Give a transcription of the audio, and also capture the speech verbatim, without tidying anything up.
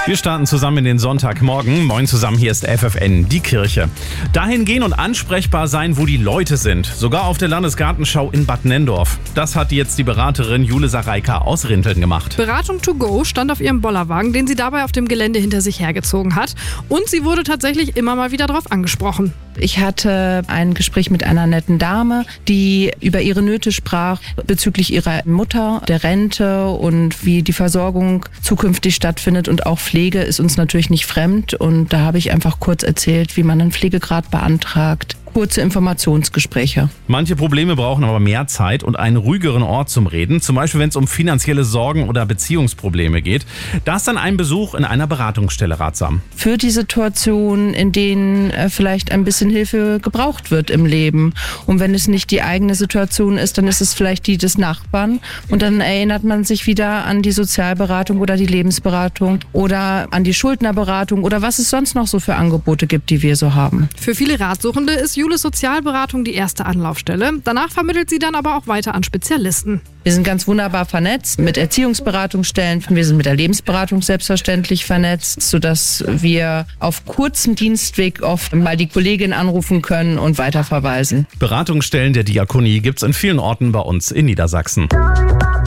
Wir starten zusammen in den Sonntagmorgen. Moin zusammen, hier ist F F N, die Kirche. Dahin gehen und ansprechbar sein, wo die Leute sind. Sogar auf der Landesgartenschau in Bad Nenndorf. Das hat jetzt die Beraterin Jule Sareika aus Rinteln gemacht. Beratung to go stand auf ihrem Bollerwagen, den sie dabei auf dem Gelände hinter sich hergezogen hat. Und sie wurde tatsächlich immer mal wieder darauf angesprochen. Ich hatte ein Gespräch mit einer netten Dame, die über ihre Nöte sprach bezüglich ihrer Mutter, der Rente und wie die Versorgung zukünftig stattfindet. Und auch Pflege ist uns natürlich nicht fremd. Und da habe ich einfach kurz erzählt, wie man einen Pflegegrad beantragt. Kurze Informationsgespräche. Manche Probleme brauchen aber mehr Zeit und einen ruhigeren Ort zum Reden. Zum Beispiel, wenn es um finanzielle Sorgen oder Beziehungsprobleme geht. Da ist dann ein Besuch in einer Beratungsstelle ratsam. Für die Situationen, in denen äh, vielleicht ein bisschen Hilfe gebraucht wird im Leben. Und wenn es nicht die eigene Situation ist, dann ist es vielleicht die des Nachbarn. Und dann erinnert man sich wieder an die Sozialberatung oder die Lebensberatung oder an die Schuldnerberatung oder was es sonst noch so für Angebote gibt, die wir so haben. Für viele Ratsuchende ist Jules Sozialberatung die erste Anlaufstelle. Danach vermittelt sie dann aber auch weiter an Spezialisten. Wir sind ganz wunderbar vernetzt mit Erziehungsberatungsstellen. Wir sind mit der Lebensberatung selbstverständlich vernetzt, sodass wir auf kurzem Dienstweg oft mal die Kollegin anrufen können und weiterverweisen. Beratungsstellen der Diakonie gibt's in vielen Orten bei uns in Niedersachsen.